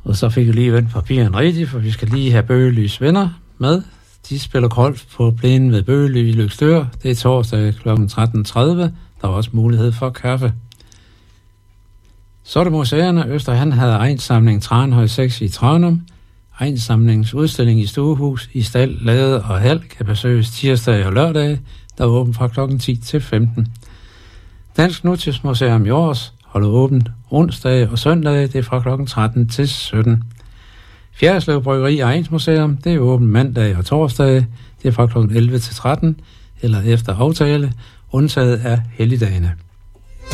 Og så fik jeg lige vendt papirerne rigtigt, for vi skal lige have Bøgelys venner med. De spiller golf på plænen ved Bøgely i Løgstør. Det er torsdag kl. 13.30. Der er også mulighed for kaffe. Så er det museerne. Øster han havde egensamling Tranhøj 6 i Tranum. Egensamlingens udstilling i Stuehus i Stald, Lade og Hal kan besøges tirsdag og lørdag, der er åbent fra kl. 10 til 15. Dansk Nutidsmuseum i Aars holder åbent onsdag og søndag, det er fra kl. 13 til 17. Fjerdslev Bryggeri og Egnsmuseum, det er åbent mandag og torsdag, det er fra kl. 11 til 13, eller efter aftale, undtaget af helligdagene.